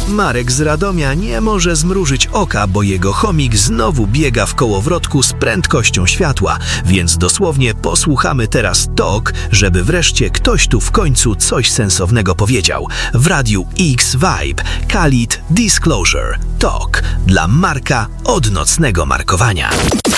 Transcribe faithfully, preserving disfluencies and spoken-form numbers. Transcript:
Marek z Radomia nie może zmrużyć oka, bo jego chomik znowu biega w kołowrotku z prędkością światła, więc dosłownie posłuchamy teraz talk, żeby wreszcie ktoś tu w końcu coś sensownego powiedział. W Radiu X-Vibe Khalid Disclosure Talk dla Marka od nocnego markowania.